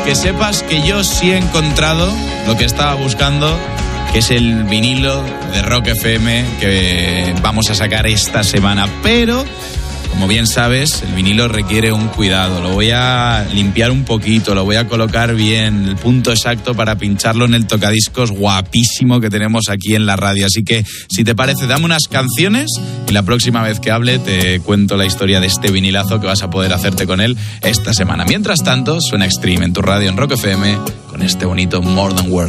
que sepas que yo sí he encontrado lo que estaba buscando, que es el vinilo de Rock FM que vamos a sacar esta semana. Pero, como bien sabes, el vinilo requiere un cuidado. Lo voy a limpiar un poquito, lo voy a colocar bien, el punto exacto para pincharlo en el tocadiscos guapísimo que tenemos aquí en la radio. Así que, si te parece, dame unas canciones y la próxima vez que hable te cuento la historia de este vinilazo que vas a poder hacerte con él esta semana. Mientras tanto, suena Extreme en tu radio en Rock FM con este bonito More Than Words.